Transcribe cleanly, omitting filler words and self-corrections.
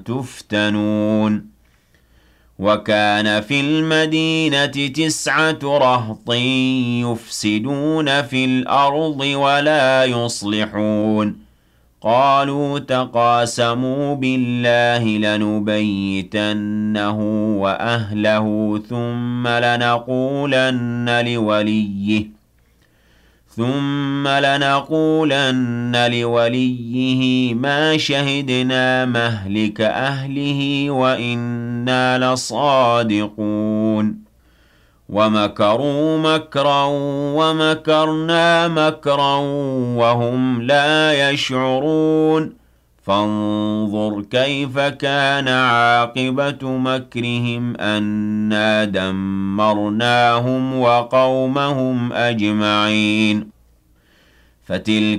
تفتنون وكان في المدينة 9 رهط يفسدون في الأرض ولا يصلحون قالوا تقاسموا بالله لنبيتنه وأهله ثم لنقولن لوليه ما شهدنا مهلك أهله وإنا لصادقون ومكروا مكرا ومكرنا مكرا وهم لا يشعرون فانظر كيف كان عاقبة مكرهم أنا دمرناهم وقومهم أجمعين فتلك